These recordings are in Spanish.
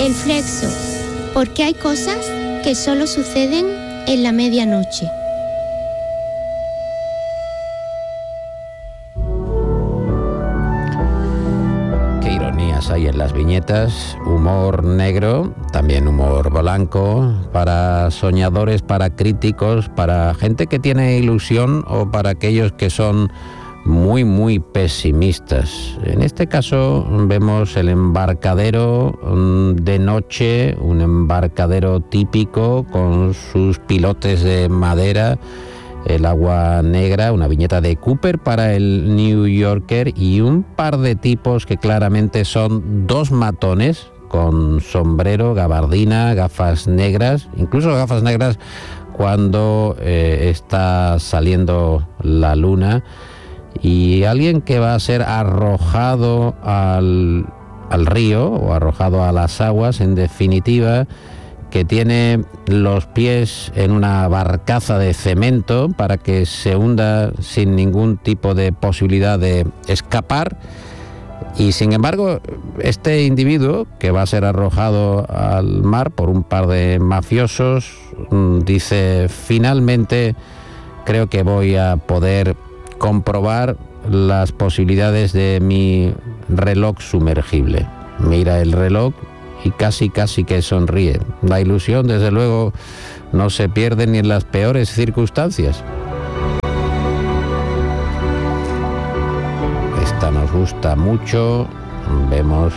El Flexo, porque hay cosas que solo suceden en la medianoche. Qué ironías hay en las viñetas, humor negro, también humor blanco, para soñadores, para críticos, para gente que tiene ilusión o para aquellos que son muy pesimistas. En este caso vemos el embarcadero de noche, un embarcadero típico con sus pilotes de madera, el agua negra, una viñeta de Cooper para el New Yorker y un par de tipos que claramente son dos matones con sombrero, gabardina, gafas negras, incluso gafas negras cuando está saliendo la luna. Y alguien que va a ser arrojado al río o arrojado a las aguas, en definitiva, que tiene los pies en una barcaza de cemento para que se hunda sin ningún tipo de posibilidad de escapar. Y sin embargo, este individuo que va a ser arrojado al mar por un par de mafiosos dice: finalmente creo que voy a poder comprobar las posibilidades de mi reloj sumergible. Mira el reloj y casi que sonríe. La ilusión, desde luego, no se pierde ni en las peores circunstancias. Esta nos gusta mucho. Vemos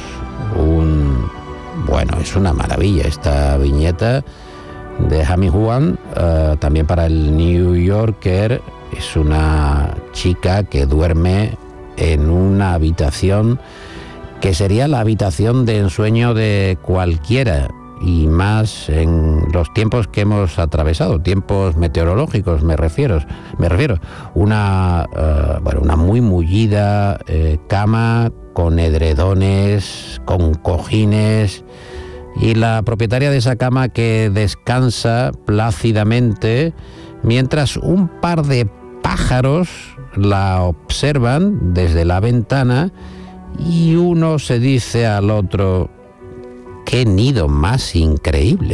es una maravilla esta viñeta de Hami Juan, también para el New Yorker. Es una chica que duerme en una habitación que sería la habitación de ensueño de cualquiera, y más en los tiempos que hemos atravesado, tiempos meteorológicos me refiero. Una muy mullida cama con edredones, con cojines, y la propietaria de esa cama que descansa plácidamente mientras un par de pájaros la observan desde la ventana, y uno se dice al otro: ¡qué nido más increíble!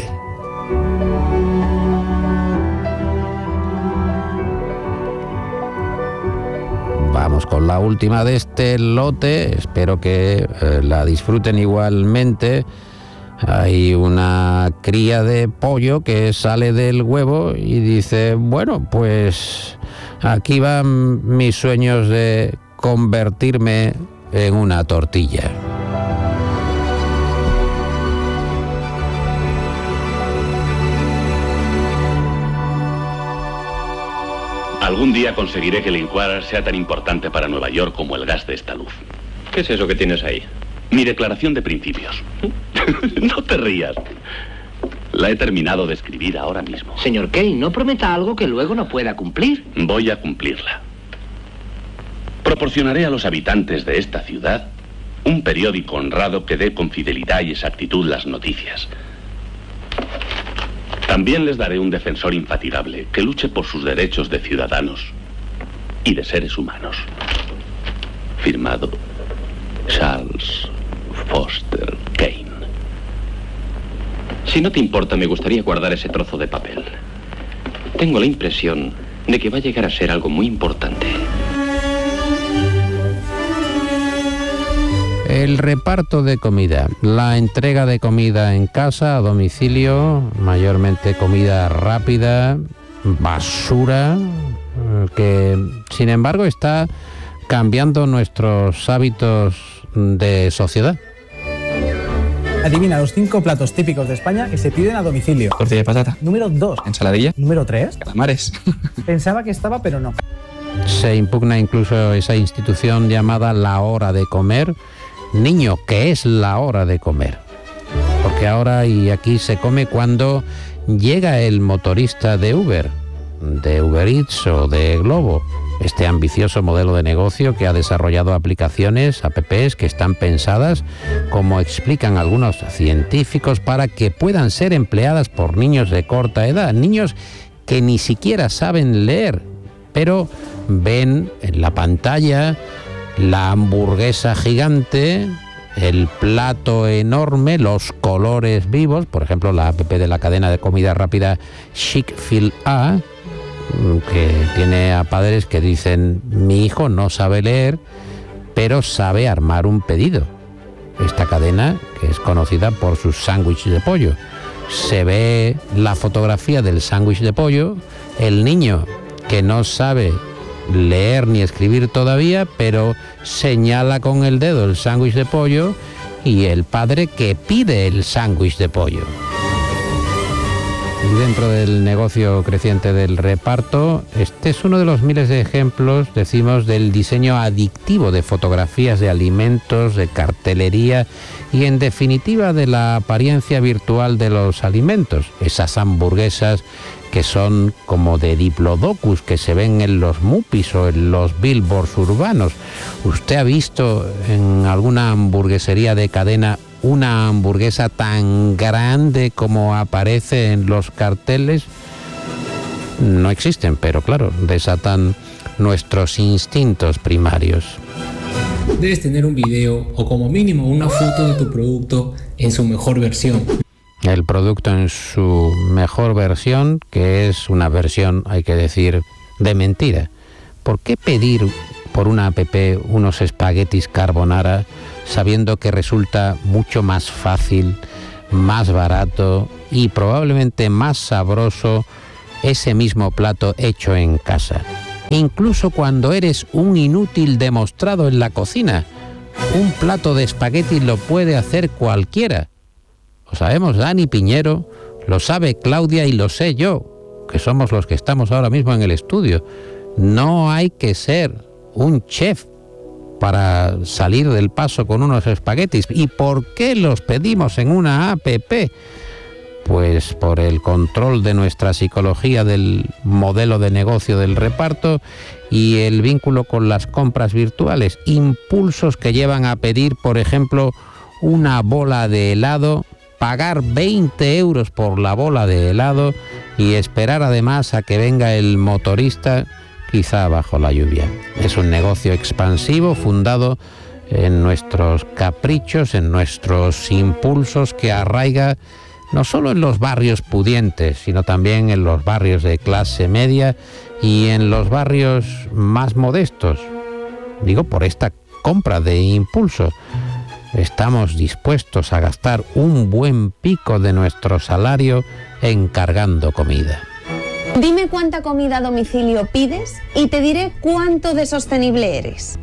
Vamos con la última de este lote, espero que la disfruten igualmente. Hay una cría de pollo que sale del huevo y dice: bueno, pues aquí van mis sueños de convertirme en una tortilla. Algún día conseguiré que el Inquirer sea tan importante para Nueva York como el gas de esta luz. ¿Qué es eso que tienes ahí? Mi declaración de principios. No te rías. La he terminado de escribir ahora mismo. Señor Kane, no prometa algo que luego no pueda cumplir. Voy a cumplirla. Proporcionaré a los habitantes de esta ciudad un periódico honrado que dé con fidelidad y exactitud las noticias. También les daré un defensor infatigable que luche por sus derechos de ciudadanos y de seres humanos. Firmado Charles Foster Kane. Si no te importa, me gustaría guardar ese trozo de papel. Tengo la impresión de que va a llegar a ser algo muy importante. El reparto de comida, la entrega de comida en casa, a domicilio, mayormente comida rápida, basura, que sin embargo está cambiando nuestros hábitos de sociedad. Adivina los 5 platos típicos de España que se piden a domicilio. Tortilla de patata. Número 2. Ensaladilla. Número 3. Calamares. Pensaba que estaba, pero no. Se impugna incluso esa institución llamada la hora de comer. Niño, ¿qué es la hora de comer? Porque ahora y aquí se come cuando llega el motorista de Uber Eats o de Globo. Este ambicioso modelo de negocio que ha desarrollado aplicaciones, apps, que están pensadas, como explican algunos científicos, para que puedan ser empleadas por niños de corta edad, niños que ni siquiera saben leer, pero ven en la pantalla la hamburguesa gigante, el plato enorme, los colores vivos, por ejemplo la app de la cadena de comida rápida Chick-fil-A, que tiene a padres que dicen: mi hijo no sabe leer, pero sabe armar un pedido. Esta cadena, que es conocida por sus sándwiches de pollo, se ve la fotografía del sándwich de pollo, el niño que no sabe leer ni escribir todavía, pero señala con el dedo el sándwich de pollo, y el padre que pide el sándwich de pollo. Y dentro del negocio creciente del reparto, este es uno de los miles de ejemplos, decimos, del diseño adictivo de fotografías de alimentos, de cartelería y, en definitiva, de la apariencia virtual de los alimentos. Esas hamburguesas que son como de diplodocus, que se ven en los mupis o en los billboards urbanos. ¿Usted ha visto en alguna hamburguesería de cadena una hamburguesa tan grande como aparece en los carteles? No existen, pero claro, desatan nuestros instintos primarios. Debes tener un video o como mínimo una foto de tu producto en su mejor versión. El producto en su mejor versión, que es una versión, hay que decir, de mentira. ¿Por qué pedir por una app unos espaguetis carbonara sabiendo que resulta mucho más fácil, más barato y probablemente más sabroso ese mismo plato hecho en casa? Incluso cuando eres un inútil demostrado en la cocina, un plato de espaguetis lo puede hacer cualquiera. Lo sabemos Dani Piñero, lo sabe Claudia y lo sé yo, que somos los que estamos ahora mismo en el estudio. No hay que ser un chef para salir del paso con unos espaguetis. ¿Y por qué los pedimos en una app? Pues por el control de nuestra psicología del modelo de negocio del reparto y el vínculo con las compras virtuales. Impulsos que llevan a pedir, por ejemplo, una bola de helado, pagar 20 euros por la bola de helado y esperar además a que venga el motorista, quizá bajo la lluvia. Es un negocio expansivo fundado en nuestros caprichos, en nuestros impulsos, que arraiga no solo en los barrios pudientes, sino también en los barrios de clase media y en los barrios más modestos. Digo, por esta compra de impulso. Estamos dispuestos a gastar un buen pico de nuestro salario encargando comida. Dime cuánta comida a domicilio pides y te diré cuánto de sostenible eres.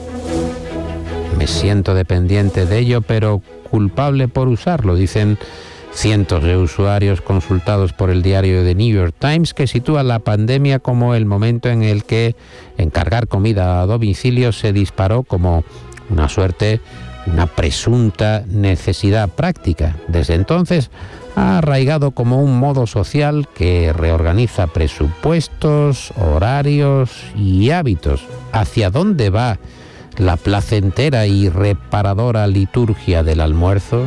Me siento dependiente de ello, pero culpable por usarlo, dicen cientos de usuarios consultados por el diario The New York Times, que sitúa la pandemia como el momento en el que encargar comida a domicilio se disparó como una presunta necesidad práctica. Desde entonces ha arraigado como un modo social que reorganiza presupuestos, horarios y hábitos. ¿Hacia dónde va la placentera y reparadora liturgia del almuerzo?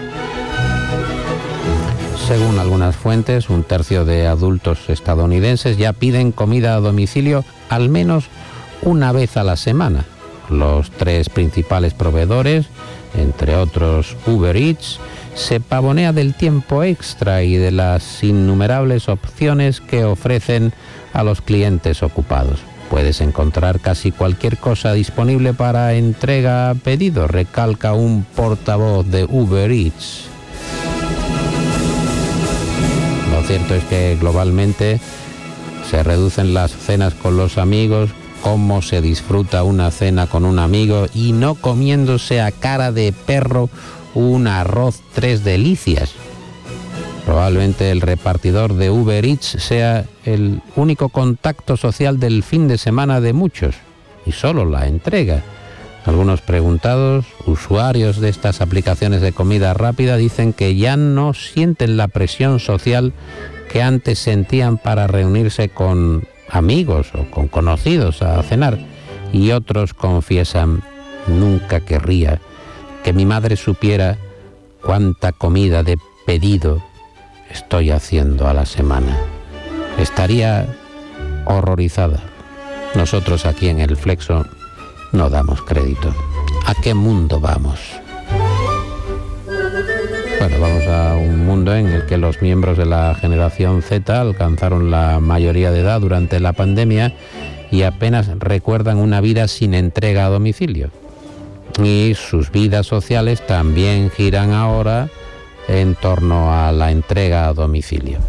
Según algunas fuentes, 1/3 de adultos estadounidenses ya piden comida a domicilio al menos una vez a la semana. Los 3 principales proveedores, entre otros Uber Eats, se pavonea del tiempo extra y de las innumerables opciones que ofrecen a los clientes ocupados. Puedes encontrar casi cualquier cosa disponible para entrega a pedido, recalca un portavoz de Uber Eats. Lo cierto es que globalmente se reducen las cenas con los amigos, cómo se disfruta una cena con un amigo y no comiéndose a cara de perro un arroz 3 delicias. Probablemente el repartidor de Uber Eats sea el único contacto social del fin de semana de muchos, y solo la entrega. Algunos preguntados, usuarios de estas aplicaciones de comida rápida, dicen que ya no sienten la presión social que antes sentían para reunirse con amigos o con conocidos a cenar, y otros confiesan: nunca querría que mi madre supiera cuánta comida de pedido estoy haciendo a la semana. Estaría horrorizada. Nosotros aquí en El Flexo no damos crédito. ¿A qué mundo vamos? cuando vamos a un mundo en el que los miembros de la generación Z alcanzaron la mayoría de edad durante la pandemia y apenas recuerdan una vida sin entrega a domicilio. Y sus vidas sociales también giran ahora en torno a la entrega a domicilio.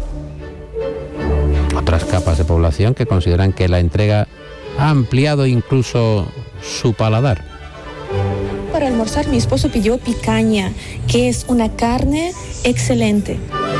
Otras capas de población que consideran que la entrega ha ampliado incluso su paladar. Para almorzar mi esposo pidió picaña, que es una carne excelente.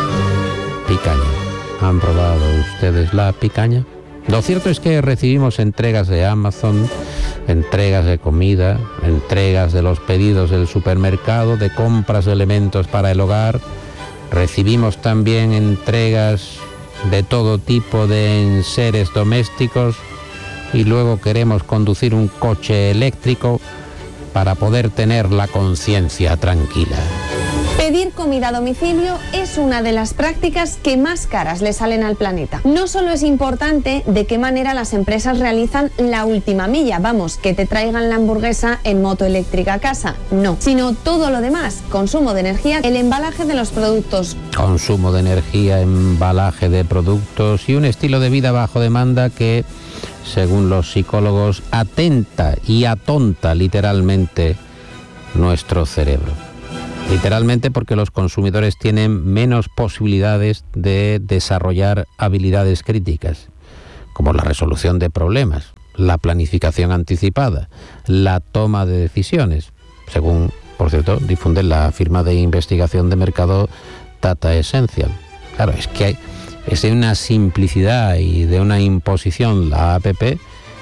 Picaña. ¿Han probado ustedes la picaña? Lo cierto es que recibimos entregas de Amazon, entregas de comida, entregas de los pedidos del supermercado, de compras de elementos para el hogar. Recibimos también entregas de todo tipo de enseres domésticos y luego queremos conducir un coche eléctrico para poder tener la conciencia tranquila. Pedir comida a domicilio es una de las prácticas que más caras le salen al planeta. No solo es importante de qué manera las empresas realizan la última milla, vamos, que te traigan la hamburguesa en moto eléctrica a casa, no, sino todo lo demás, consumo de energía, el embalaje de los productos. Consumo de energía, embalaje de productos y un estilo de vida bajo demanda que, según los psicólogos, atenta y atonta literalmente nuestro cerebro. Literalmente porque los consumidores tienen menos posibilidades de desarrollar habilidades críticas, como la resolución de problemas, la planificación anticipada, la toma de decisiones, según, por cierto, difunde la firma de investigación de mercado Data Essential. Claro, es que es de una simplicidad y de una imposición la APP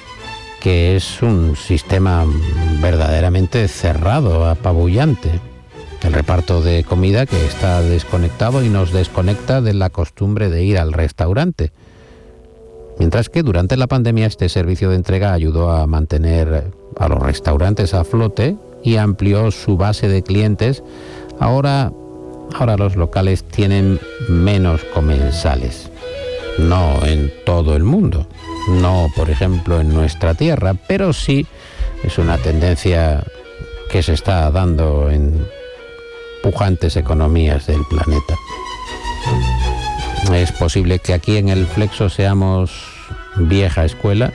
que es un sistema verdaderamente cerrado, apabullante. El reparto de comida que está desconectado y nos desconecta de la costumbre de ir al restaurante. Mientras que durante la pandemia este servicio de entrega ayudó a mantener a los restaurantes a flote y amplió su base de clientes. Ahora los locales tienen menos comensales. No en todo el mundo, no por ejemplo en nuestra tierra, pero sí es una tendencia que se está dando en pujantes economías del planeta. Es posible que aquí en el Flexo seamos vieja escuela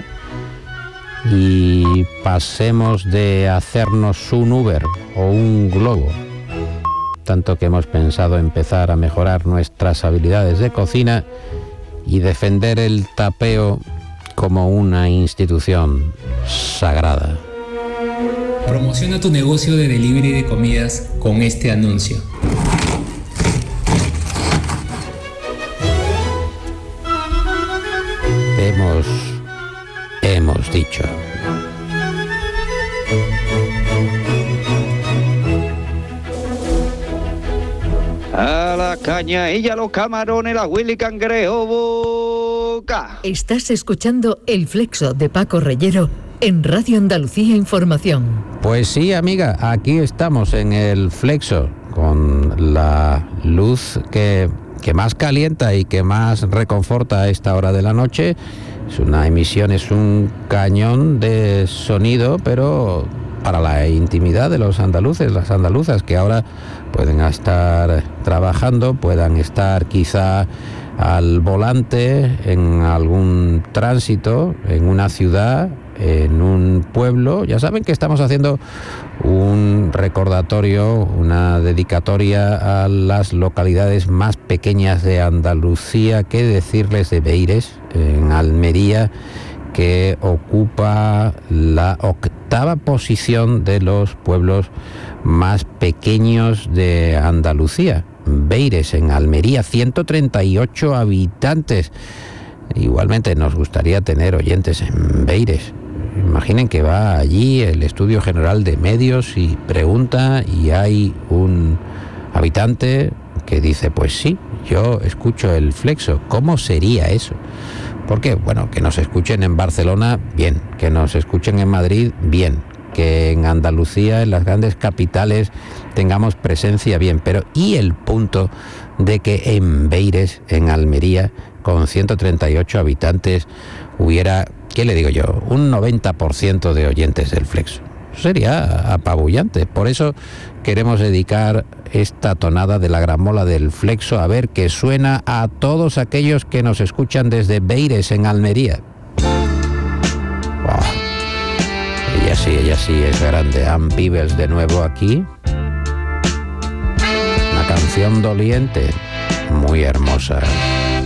y pasemos de hacernos un Uber o un Globo, tanto que hemos pensado empezar a mejorar nuestras habilidades de cocina y defender el tapeo como una institución sagrada. Promociona tu negocio de delivery de comidas con este anuncio. Hemos dicho. A la cañailla, los camarones, la Willy Cangrejo, boca. Estás escuchando El Flexo de Paco Reyero en Radio Andalucía Información. Pues sí, amiga, aquí estamos en El Flexo con la luz que más calienta y que más reconforta a esta hora de la noche. Es una emisión, es un cañón de sonido, pero para la intimidad de los andaluces, las andaluzas, que ahora pueden estar trabajando, puedan estar quizá al volante en algún tránsito, en una ciudad, en un pueblo. Ya saben que estamos haciendo un recordatorio, una dedicatoria a las localidades más pequeñas de Andalucía. ¿Qué decirles de Beires, en Almería, que ocupa la 8ª posición de los pueblos más pequeños de Andalucía? Beires, en Almería, 138 habitantes. Igualmente nos gustaría tener oyentes en Beires. Imaginen que va allí el Estudio General de Medios y pregunta, y hay un habitante que dice: pues sí, yo escucho El Flexo. ¿Cómo sería eso? Porque, bueno, que nos escuchen en Barcelona, bien, que nos escuchen en Madrid, bien, que en Andalucía, en las grandes capitales, tengamos presencia, bien, pero ¿y el punto de que en Beires, en Almería, con 138 habitantes, hubiera, ¿qué le digo yo?, un 90% de oyentes del Flexo? Sería apabullante. Por eso queremos dedicar esta tonada de la Gramola del Flexo a ver que suena a todos aquellos que nos escuchan desde Beires, en Almería. Wow. Ella sí es grande. Ann Peebles de nuevo aquí. Una canción doliente, muy hermosa.